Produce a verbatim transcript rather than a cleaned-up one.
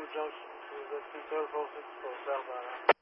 junction to the two telephone six for southbound.